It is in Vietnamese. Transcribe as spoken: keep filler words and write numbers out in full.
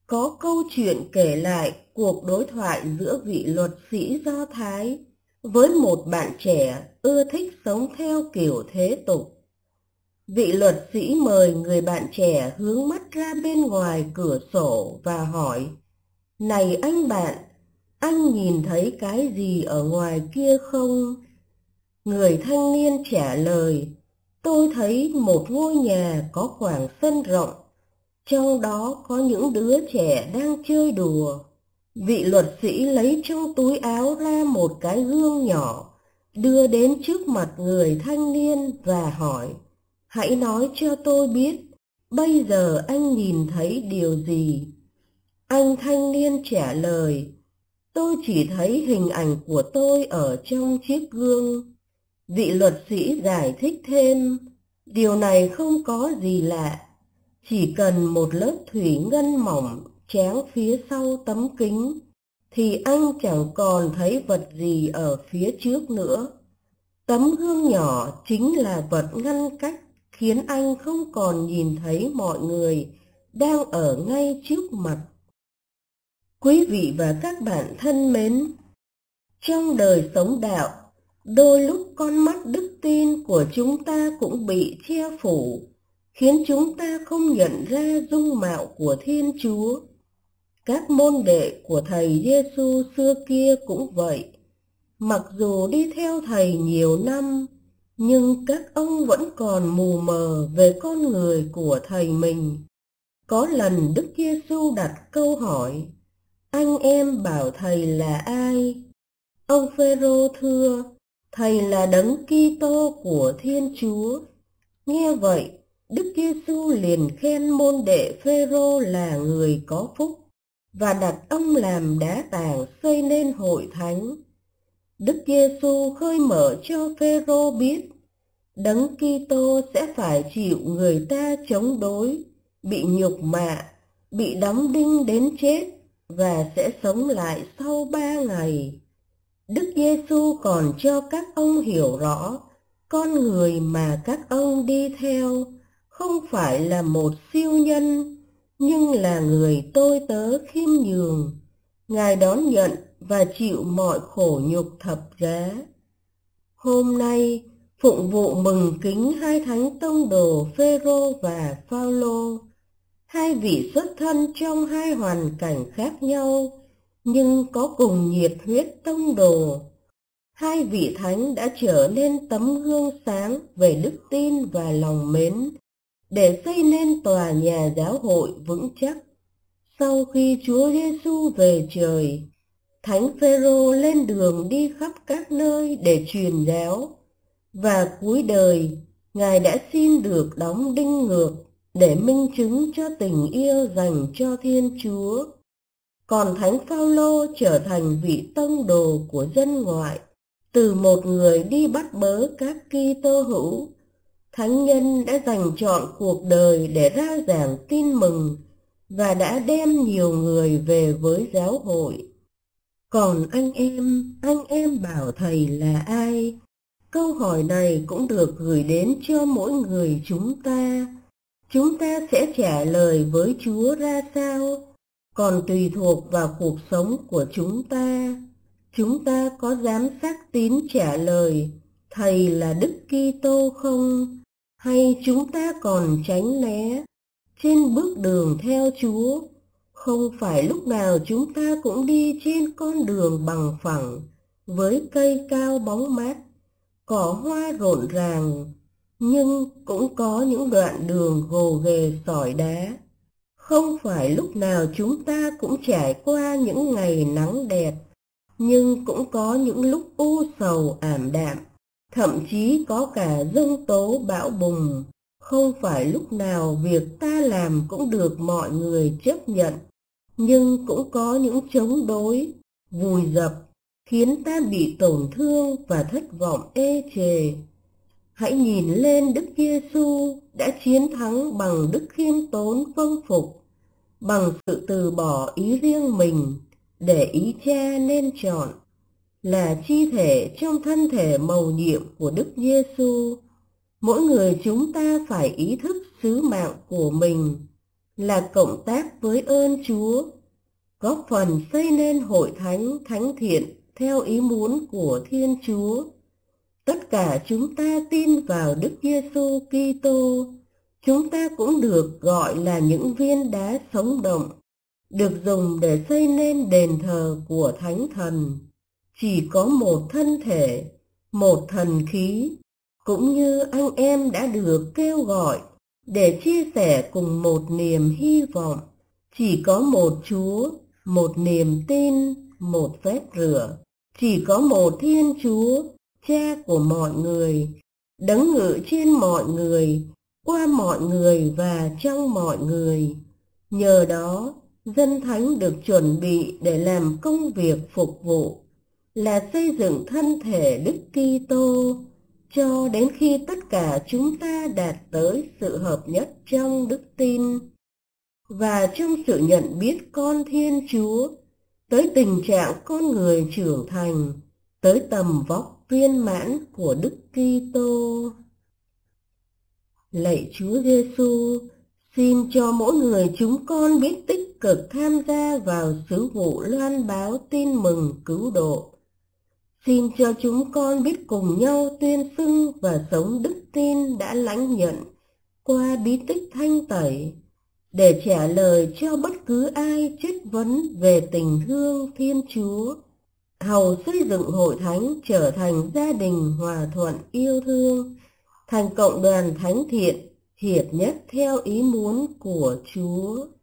có câu chuyện kể lại cuộc đối thoại giữa vị luật sĩ Do Thái với một bạn trẻ ưa thích sống theo kiểu thế tục. Vị luật sĩ mời người bạn trẻ hướng mắt ra bên ngoài cửa sổ và hỏi: "Này anh bạn, anh nhìn thấy cái gì ở ngoài kia không?" Người thanh niên trả lời: "Tôi thấy một ngôi nhà có khoảng sân rộng, trong đó có những đứa trẻ đang chơi đùa." Vị luật sĩ lấy trong túi áo ra một cái gương nhỏ, đưa đến trước mặt người thanh niên và hỏi: "Hãy nói cho tôi biết, bây giờ anh nhìn thấy điều gì?" Anh thanh niên trả lời: "Tôi chỉ thấy hình ảnh của tôi ở trong chiếc gương." Vị luật sĩ giải thích thêm: "Điều này không có gì lạ. Chỉ cần một lớp thủy ngân mỏng tráng phía sau tấm kính, thì anh chẳng còn thấy vật gì ở phía trước nữa. Tấm gương nhỏ chính là vật ngăn cách khiến anh không còn nhìn thấy mọi người đang ở ngay trước mặt." Quý vị và các bạn thân mến, trong đời sống đạo, đôi lúc con mắt đức tin của chúng ta cũng bị che phủ, khiến chúng ta không nhận ra dung mạo của Thiên Chúa. Các môn đệ của Thầy Giêsu xưa kia cũng vậy. Mặc dù đi theo Thầy nhiều năm, nhưng các ông vẫn còn mù mờ về con người của Thầy mình. Có lần Đức Giêsu đặt câu hỏi: "Anh em bảo Thầy là ai?" Ông Phêrô thưa: "Thầy là Đấng Kitô của Thiên Chúa." Nghe vậy, Đức Giêsu liền khen môn đệ Phêrô là người có phúc và đặt ông làm đá tảng xây nên hội thánh. Đức Giêsu khơi mở cho Phêrô biết Đấng Kitô sẽ phải chịu người ta chống đối, bị nhục mạ, bị đóng đinh đến chết và sẽ sống lại sau ba ngày. Đức Giêsu còn cho các ông hiểu rõ con người mà các ông đi theo không phải là một siêu nhân, nhưng là người tôi tớ khiêm nhường. Ngài đón nhận và chịu mọi khổ nhục thập giá. Hôm nay, phụng vụ mừng kính hai thánh tông đồ Phêrô và Phaolô, hai vị xuất thân trong hai hoàn cảnh khác nhau, nhưng có cùng nhiệt huyết tông đồ. Hai vị thánh đã trở nên tấm gương sáng về đức tin và lòng mến, để xây nên tòa nhà giáo hội vững chắc. Sau khi Chúa Giêsu về trời, Thánh Phêrô lên đường đi khắp các nơi để truyền giáo, và cuối đời Ngài đã xin được đóng đinh ngược để minh chứng cho tình yêu dành cho Thiên Chúa. Còn Thánh Phaolô trở thành vị tông đồ của dân ngoại, từ một người đi bắt bớ các Kitô hữu. Thánh nhân đã dành trọn cuộc đời để rao giảng tin mừng và đã đem nhiều người về với giáo hội. Còn anh em, anh em bảo Thầy là ai? Câu hỏi này cũng được gửi đến cho mỗi người chúng ta. Chúng ta sẽ trả lời với Chúa ra sao, còn tùy thuộc vào cuộc sống của chúng ta. Chúng ta có dám xác tín trả lời Thầy là Đức Kitô không? Hay chúng ta còn tránh né? Trên bước đường theo Chúa, không phải lúc nào chúng ta cũng đi trên con đường bằng phẳng, với cây cao bóng mát, cỏ hoa rộn ràng, nhưng cũng có những đoạn đường gồ ghề sỏi đá. Không phải lúc nào chúng ta cũng trải qua những ngày nắng đẹp, nhưng cũng có những lúc u sầu ảm đạm, thậm chí có cả giông tố bão bùng. Không phải lúc nào việc ta làm cũng được mọi người chấp nhận, nhưng cũng có những chống đối, vùi dập, khiến ta bị tổn thương và thất vọng ê chề. Hãy nhìn lên Đức Giêsu đã chiến thắng bằng đức khiêm tốn vâng phục, bằng sự từ bỏ ý riêng mình để ý Cha nên chọn. Là chi thể trong thân thể mầu nhiệm của Đức Giêsu, mỗi người chúng ta phải ý thức sứ mạng của mình. là cộng tác với ơn Chúa, góp phần xây nên hội thánh thánh thiện theo ý muốn của Thiên Chúa. Tất cả chúng ta tin vào Đức Giêsu Kitô, chúng ta cũng được gọi là những viên đá sống động, được dùng để xây nên đền thờ của Thánh Thần. Chỉ có một thân thể, một thần khí, cũng như anh em đã được kêu gọi để chia sẻ cùng một niềm hy vọng. Chỉ có một Chúa, một niềm tin, một phép rửa. Chỉ có một Thiên Chúa, Cha của mọi người, đấng ngự trên mọi người, qua mọi người và trong mọi người. Nhờ đó, dân thánh được chuẩn bị để làm công việc phục vụ, là xây dựng thân thể Đức Kitô, cho đến khi tất cả chúng ta đạt tới sự hợp nhất trong đức tin và trong sự nhận biết con Thiên Chúa, tới tình trạng con người trưởng thành, tới tầm vóc viên mãn của Đức Kitô. Lạy Chúa Giêsu, xin cho mỗi người chúng con biết tích cực tham gia vào sứ vụ loan báo tin mừng cứu độ. Xin cho chúng con biết cùng nhau tuyên xưng và sống đức tin đã lãnh nhận qua bí tích thanh tẩy, để trả lời cho bất cứ ai chất vấn về tình thương Thiên Chúa, hầu xây dựng hội thánh trở thành gia đình hòa thuận yêu thương, thành cộng đoàn thánh thiện hiệp nhất theo ý muốn của Chúa.